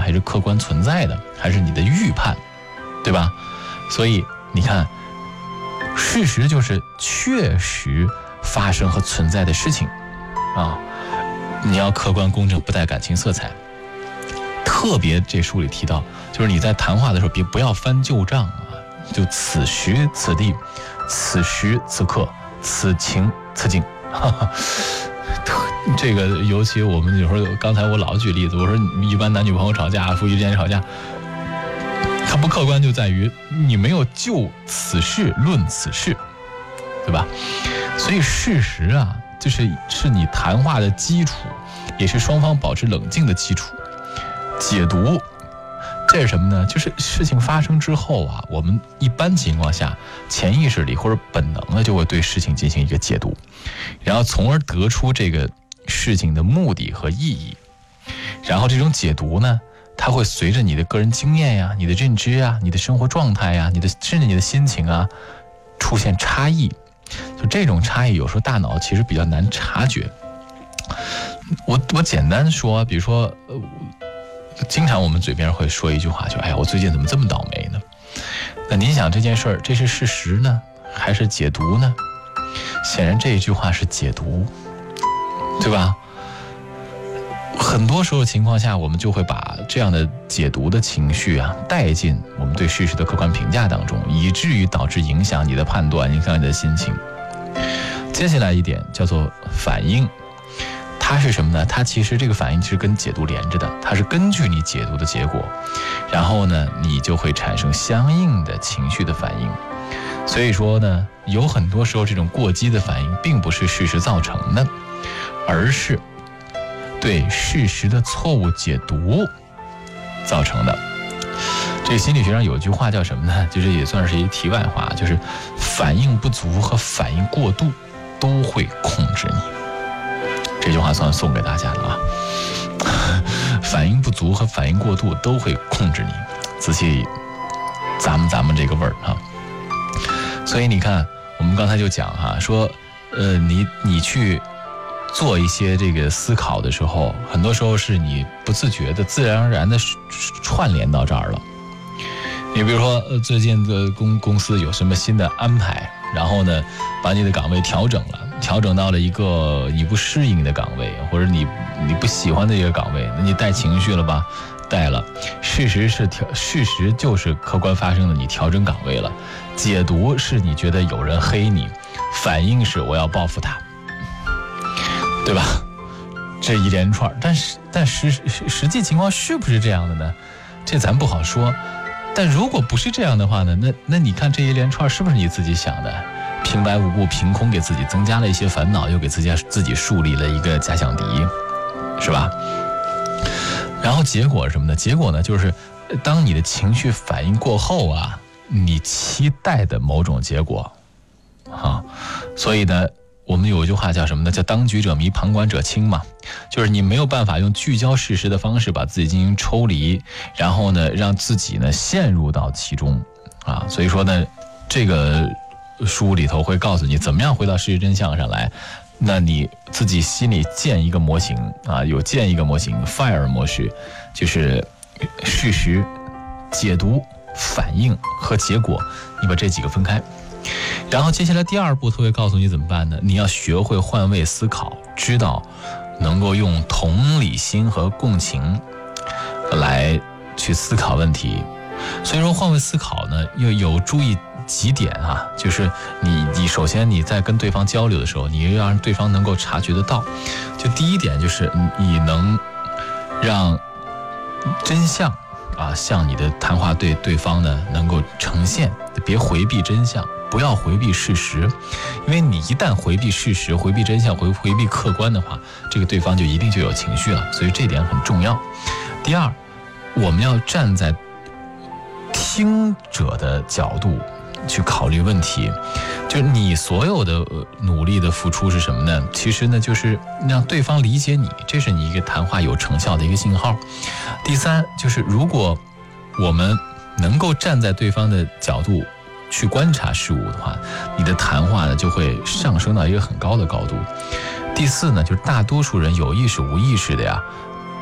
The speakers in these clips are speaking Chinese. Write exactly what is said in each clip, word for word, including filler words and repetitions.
还是客观存在的，还是你的预判，对吧？所以你看，事实就是确实发生和存在的事情啊，你要客观公正，不带感情色彩。特别这书里提到，就是你在谈话的时候别不要翻旧账啊，就此时此地，此时此刻，此情此景，哈哈。这个尤其我们有时候，刚才我老举例子，我说一般男女朋友吵架，夫妻之间吵架，它不客观就在于你没有就此事论此事，对吧？所以事实啊，就是是你谈话的基础，也是双方保持冷静的基础。解读，这是什么呢？就是事情发生之后啊，我们一般情况下潜意识里或者本能的就会对事情进行一个解读，然后从而得出这个事情的目的和意义。然后这种解读呢，它会随着你的个人经验呀、你的认知啊、你的生活状态呀、你的甚至你的心情啊出现差异。就这种差异有时候大脑其实比较难察觉。我我简单说，比如说呃经常我们嘴边会说一句话，就哎呀，我最近怎么这么倒霉呢？那您想这件事儿，这是事实呢，还是解读呢？显然这一句话是解读，对吧？很多时候情况下，我们就会把这样的解读的情绪啊带进我们对事实的客观评价当中，以至于导致影响你的判断，影响你的心情。接下来一点叫做反应。它是什么呢？它其实这个反应是跟解读连着的，它是根据你解读的结果，然后呢，你就会产生相应的情绪的反应。所以说呢，有很多时候这种过激的反应并不是事实造成的，而是对事实的错误解读造成的。这个心理学上有一句话叫什么呢？就是也算是一题外话，就是反应不足和反应过度都会控制你。这句话算送给大家了啊！反应不足和反应过度都会控制你，仔细咱们咱们这个味儿啊。所以你看，我们刚才就讲哈、啊，说，呃，你你去做一些这个思考的时候，很多时候是你不自觉的、自然而然的串联到这儿了。你比如说，呃，最近的公公司有什么新的安排，然后呢，把你的岗位调整了。调整到了一个你不适应的岗位，或者你你不喜欢的一个岗位，那你带情绪了吧？带了。事实是调，事实就是客观发生的，你调整岗位了。解读是你觉得有人黑你，反应是我要报复他，对吧？这一连串，但是但实实际情况是不是这样的呢？这咱不好说。但如果不是这样的话呢，那那你看这一连串是不是你自己想的？平白无故凭空给自己增加了一些烦恼，又给自己自己树立了一个假想敌，是吧？然后结果是什么呢？结果呢，就是当你的情绪反应过后啊，你期待的某种结果啊，所以呢，我们有一句话叫什么呢？叫当局者迷，旁观者清嘛，就是你没有办法用聚焦事实的方式把自己进行抽离，然后呢，让自己呢陷入到其中啊。所以说呢，这个书里头会告诉你怎么样回到事实真相上来。那你自己心里建一个模型啊，有建一个模型 fire 模式，就是事实、解读、反应和结果，你把这几个分开。然后接下来第二步他会告诉你怎么办呢？你要学会换位思考，知道能够用同理心和共情来去思考问题。所以说换位思考呢，又有注意几点啊，就是你你首先你在跟对方交流的时候，你要让对方能够察觉得到。就第一点就是你能让真相啊向你的谈话对对方呢能够呈现，别回避真相，不要回避事实，因为你一旦回避事实、回避真相、回回避客观的话，这个对方就一定就有情绪了，所以这点很重要。第二，我们要站在听者的角度去考虑问题，就是你所有的努力的付出是什么呢？其实呢，就是让对方理解你，这是你一个谈话有成效的一个信号。第三，就是如果我们能够站在对方的角度去观察事物的话，你的谈话呢就会上升到一个很高的高度。第四呢，就是大多数人有意识无意识的呀，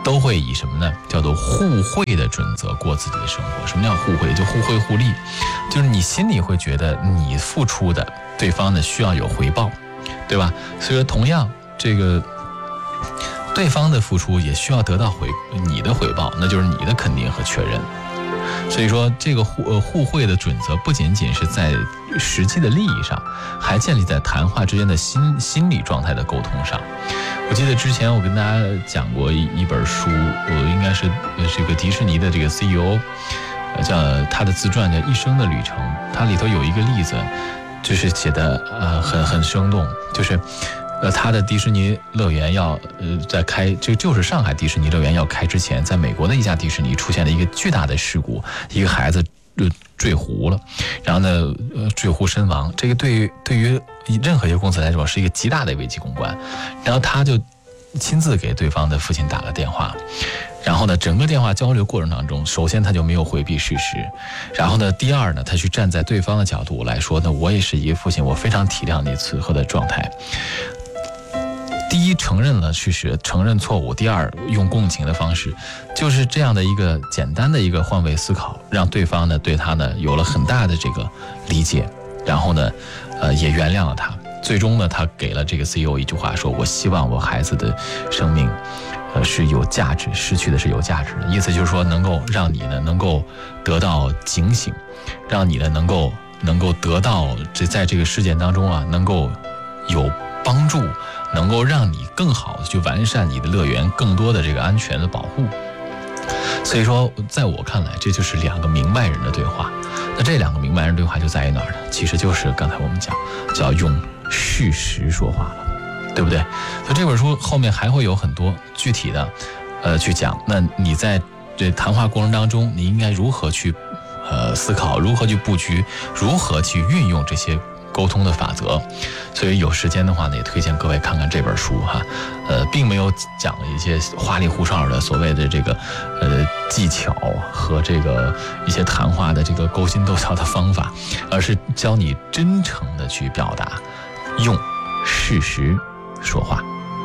都会以什么呢？叫做互惠的准则过自己的生活。什么叫互惠？就互惠互利，就是你心里会觉得你付出的，对方呢需要有回报，对吧？所以说，同样这个对方的付出也需要得到回你的回报，那就是你的肯定和确认。所以说，这个互呃互惠的准则不仅仅是在实际的利益上，还建立在谈话之间的心心理状态的沟通上。我记得之前我跟大家讲过一一本书，我应该是这个迪士尼的这个 C E O， 叫他的自传叫《一生的旅程》，它里头有一个例子，就是写的呃很很生动，就是呃他的迪士尼乐园要呃在开就就是上海迪士尼乐园要开之前，在美国的一家迪士尼出现了一个巨大的事故，一个孩子呃坠湖了，然后呢呃坠湖身亡，这个对于对于任何一个公司来说是一个极大的危机公关。然后他就亲自给对方的父亲打了电话，然后呢整个电话交流过程当中，首先他就没有回避事实，然后呢第二呢他去站在对方的角度来说呢，我也是一个父亲，我非常体谅你此刻的状态。第一，承认了事实，承认错误；第二，用共情的方式，就是这样的一个简单的一个换位思考，让对方呢对他呢有了很大的这个理解，然后呢，呃，也原谅了他。最终呢，他给了这个 C E O 一句话，说：“我希望我孩子的生命，呃，是有价值，失去的是有价值的。”意思就是说，能够让你呢能够得到警醒，让你呢能够能够得到这在这个事件当中啊，能够有帮助。能够让你更好的去完善你的乐园，更多的这个安全的保护。所以说，在我看来，这就是两个明白人的对话。那这两个明白人对话就在于哪儿呢？其实就是刚才我们讲，叫用事实说话了，对不对？所以这本书后面还会有很多具体的，呃，去讲。那你在这谈话过程当中，你应该如何去，呃，思考，如何去布局，如何去运用这些沟通的法则。所以有时间的话呢，也推荐各位看看这本书哈，呃，并没有讲一些花里胡哨的所谓的这个呃技巧和这个一些谈话的这个勾心斗角的方法，而是教你真诚的去表达，用事实说话。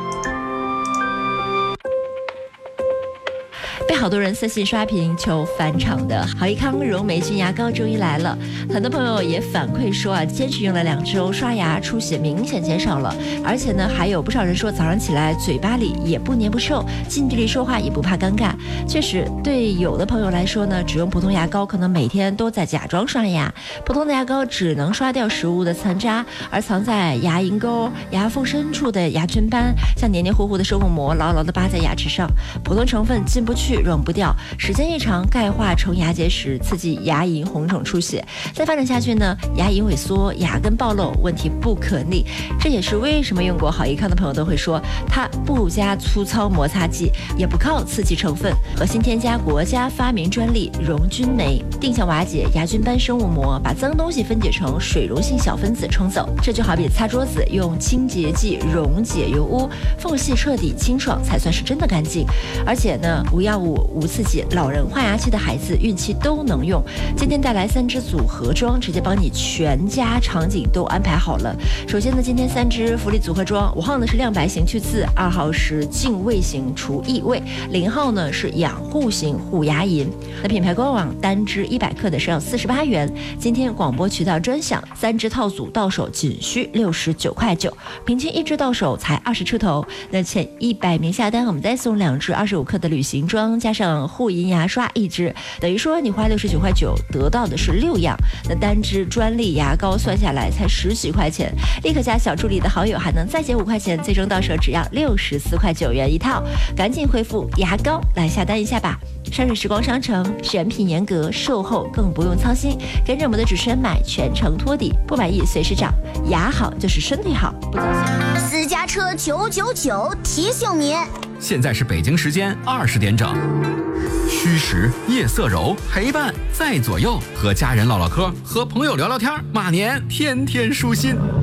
被好多人私信刷屏求返场的好益康柔美净牙膏终于来了，很多朋友也反馈说啊，坚持用了两周，刷牙出血明显减少了，而且呢，还有不少人说早上起来嘴巴里也不黏不臭，近距离说话也不怕尴尬。确实，对有的朋友来说呢，只用普通牙膏可能每天都在假装刷牙，普通的牙膏只能刷掉食物的残渣，而藏在牙龈沟、牙缝深处的牙菌斑，像黏黏糊糊的生物膜牢牢地扒在牙齿上，普通成分进不去溶不掉，时间一长钙化成牙结石，刺激牙龈红肿出血，再发展下去呢，牙龈萎缩，牙根暴露，问题不可逆。这也是为什么用过好益康的朋友都会说，它不加粗糙摩擦剂，也不靠刺激成分，核心添加国家发明专利溶菌酶，定向瓦解牙菌斑生物膜，把脏东西分解成水溶性小分子冲走。这就好比擦桌子用清洁剂溶解油污，缝隙彻底清爽才算是真的干净。而且呢，无药物无刺激，老人换牙期的孩子孕期都能用。今天带来三支组合装，直接帮你全家场景都安排好了。首先呢，今天三支福利组合装，五号呢是亮白型去刺，二号是净味型除异味，零号呢是养护型护牙龈。那品牌官网单支一百克的是要四十八元，今天广播渠道专享，三支套组到手仅需六十九块九，平均一支到手才二十出头。那前一百名下单，我们再送两支二十五克的旅行装，加上护龈牙刷一支，等于说你花六十九块九得到的是六样。那单支专利牙膏算下来才十几块钱，立刻加小助理的好友还能再减五块钱，最终到手只要六十四块九元一套。赶紧回复牙膏来下单一下吧。山水时光商城选品严格，售后更不用操心，跟着我们的主持人买全程托底，不满意随时找。牙好就是身体好，不操心。 私家车九九九提醒您， 现在是北京时间二十点整。虚实夜色柔，陪伴在左右，和家人唠唠嗑，和朋友聊聊天，马年天天舒心。